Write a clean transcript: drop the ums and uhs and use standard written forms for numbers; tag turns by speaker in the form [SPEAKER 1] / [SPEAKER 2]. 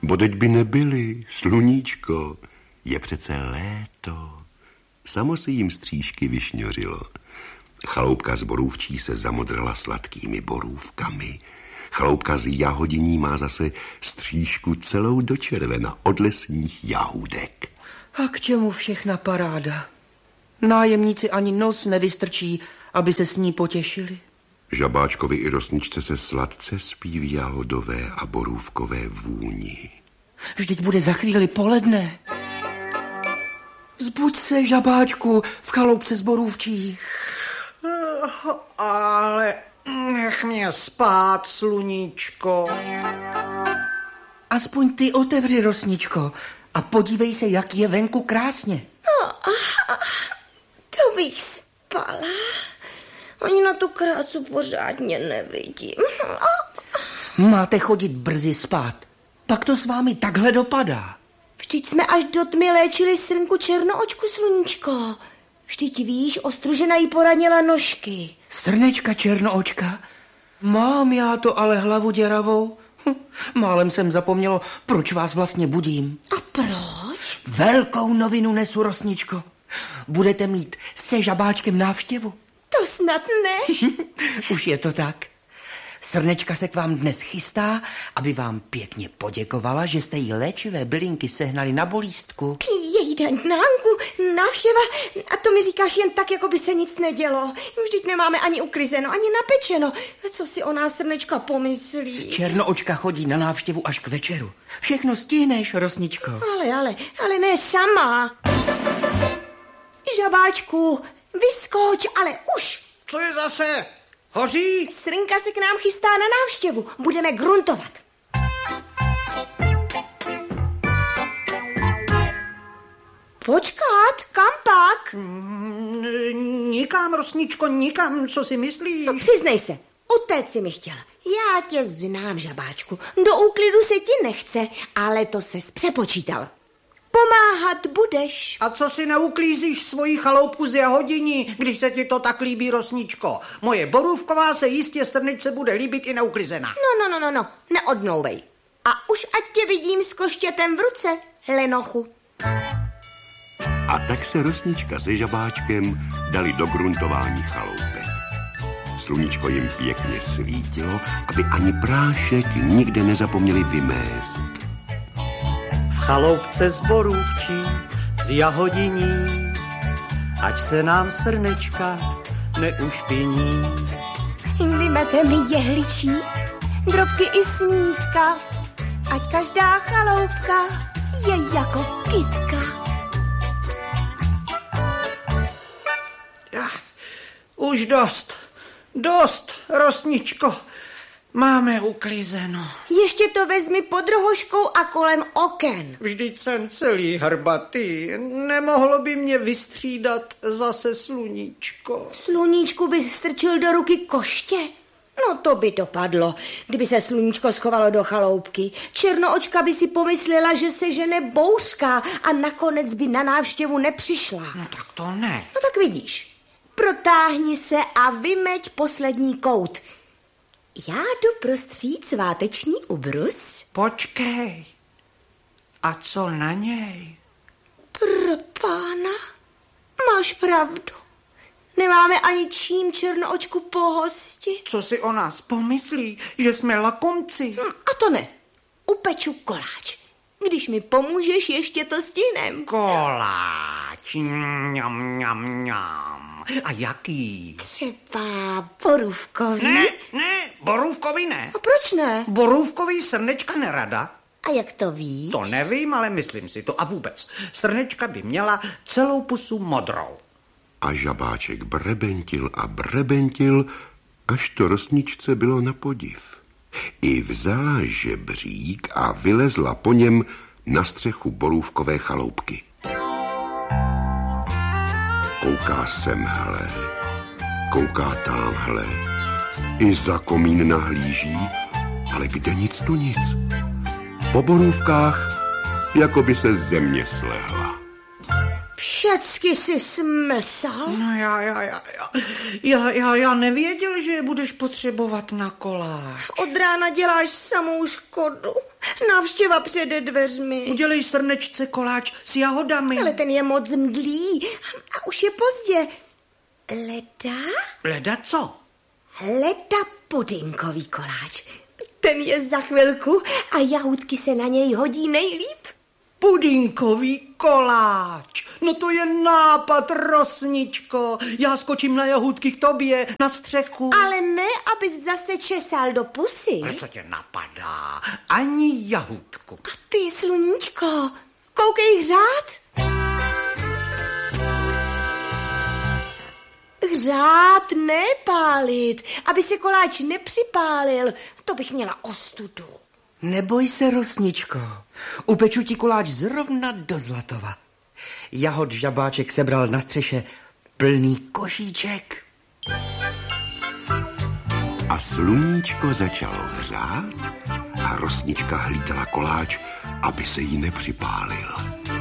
[SPEAKER 1] Bodeď by nebyly, sluníčko, je přece léto. Samo si jim střížky vyšňořilo. Chaloupka z borůvčí se zamodrila sladkými borůvkami. Chaloupka z jahodiní má zase střížku celou do červena od lesních jahůdek.
[SPEAKER 2] A k čemu všechna paráda? Nájemníci ani nos nevystrčí, aby se s ní potěšili.
[SPEAKER 1] Žabáčkovi i rosničce se sladce spí v jahodové a borůvkové vůni.
[SPEAKER 2] Vždyť bude za chvíli poledne. Zbuď se, žabáčku, v chaloupce z borůvčí.
[SPEAKER 3] Ale nech mě spát, sluníčko.
[SPEAKER 2] Aspoň ty otevři, rosničko, a podívej se, jak je venku krásně.
[SPEAKER 4] To bych spala. Ani na tu krásu pořádně nevidím.
[SPEAKER 2] Máte chodit brzy spát. Pak to s vámi takhle dopadá.
[SPEAKER 4] Vždyť jsme až do tmy léčili srnku černoočku, sluníčko. Vždyť víš, ostružena jí poranila nožky.
[SPEAKER 2] Srnečka černoočka? Mám já to ale hlavu děravou. Málem jsem zapomnělo, proč vás vlastně budím.
[SPEAKER 4] A proč?
[SPEAKER 2] Velkou novinu nesu, rosničko. Budete mít se žabáčkem návštěvu.
[SPEAKER 4] To snad ne.
[SPEAKER 2] Už je to tak. Srnečka se k vám dnes chystá, aby vám pěkně poděkovala, že jste jí léčivé bylinky sehnali na bolístku.
[SPEAKER 4] Jejda, Nánku, návštěva, a to mi říkáš jen tak, jako by se nic nedělo. Vždyť nemáme ani uklizeno, ani napečeno. Co si o nás Srnečka pomyslí?
[SPEAKER 2] Černoočka chodí na návštěvu až k večeru. Všechno stihneš, rosničko.
[SPEAKER 4] Ale ne sama. Žabáčku, vyskoč, ale už.
[SPEAKER 3] Co je zase? Hoří?
[SPEAKER 4] Srnka se k nám chystá na návštěvu. Budeme gruntovat. Počkat, kam pak?
[SPEAKER 3] Nikam, rosničko, nikam, co si myslíš?
[SPEAKER 4] No, přiznej se, utéct si mi chtěla. Já tě znám, žabáčku. Do úklidu se ti nechce, ale to ses přepočítal. Pomáhat budeš.
[SPEAKER 3] A co si neuklízíš svoji chaloupku z jahodiní, když se ti to tak líbí, rosničko? Moje borůvková se jistě Srnečce bude líbit i neuklizená.
[SPEAKER 4] No, neodmlouvej. A už ať tě vidím s kloštětem v ruce, lenochu.
[SPEAKER 1] A tak se rosnička se žabáčkem dali do gruntování chaloupek. Sluníčko jim pěkně svítilo, aby ani prášek nikde nezapomněli vymést.
[SPEAKER 5] V chaloupce z borůvčí, z jahodiní, ať se nám Srnečka neušpiní.
[SPEAKER 4] Vymete mi jehličí, drobky i snídka, ať každá chaloupka je jako kytka.
[SPEAKER 3] Už dost, rosničko. Máme uklizeno.
[SPEAKER 4] Ještě to vezmi pod rohožkou a kolem oken.
[SPEAKER 3] Vždyť jsem celý hrbatý. Nemohlo by mě vystřídat zase sluníčko.
[SPEAKER 4] Sluníčku by strčil do ruky koště? No to by dopadlo, kdyby se sluníčko schovalo do chaloupky. Černoočka by si pomyslela, že se žene bouřka a nakonec by na návštěvu nepřišla.
[SPEAKER 3] No tak to ne.
[SPEAKER 4] No tak vidíš. Protáhni se a vymeď poslední kout. Já jdu prostřít sváteční ubrus.
[SPEAKER 3] Počkej. A co na něj?
[SPEAKER 4] Propána, máš pravdu. Nemáme ani čím Černoočku pohostit.
[SPEAKER 3] Co si o nás pomyslí, že jsme lakomci?
[SPEAKER 4] A to ne. Upeču koláč. Když mi pomůžeš, ještě to stihnem.
[SPEAKER 3] Koláč. Mňam. A jaký?
[SPEAKER 4] Třeba borůvkový.
[SPEAKER 3] Ne, borůvkový ne.
[SPEAKER 4] A proč ne?
[SPEAKER 3] Borůvkový Srnečka nerada.
[SPEAKER 4] A jak to víš?
[SPEAKER 3] To nevím, ale myslím si to. A vůbec, Srnečka by měla celou pusu modrou.
[SPEAKER 1] A žabáček brebentil a brebentil, až to rosničce bylo na podiv. I vzala žebřík a vylezla po něm na střechu borůvkové chaloupky. Kouká semhle, kouká támhle, i za komín nahlíží, ale kde nic tu nic. Po borůvkách, jako by se země slehla.
[SPEAKER 4] Pš, Všecky si smlsal?
[SPEAKER 3] No já nevěděl, že je budeš potřebovat na koláč.
[SPEAKER 4] Od rána děláš samou škodu. Návštěva přede dveřmi.
[SPEAKER 3] Udělej Srnečce koláč s jahodami.
[SPEAKER 4] Ale ten je moc mdlý a už je pozdě. Leda?
[SPEAKER 3] Leda co?
[SPEAKER 4] Leda pudinkový koláč. Ten je za chvilku a jahůdky se na něj hodí nejlíp.
[SPEAKER 3] Pudinkový koláč. No to je nápad, Rosničko. Já skočím na jahůdky k tobě, na střechu.
[SPEAKER 4] Ale ne, abys zase česal do pusy.
[SPEAKER 3] Ale co tě napadá? Ani jahůdku.
[SPEAKER 4] A ty, sluníčko, koukej hřát. Hřát, ne pálit, aby se koláč nepřipálil. To bych měla ostudu.
[SPEAKER 2] Neboj se, Rosničko. Upeču ti koláč zrovna do Zlatova. Jahod žabáček sebral na střeše plný košíček.
[SPEAKER 1] A sluníčko začalo hřát a Rosnička hlídala koláč, aby se jí nepřipálil.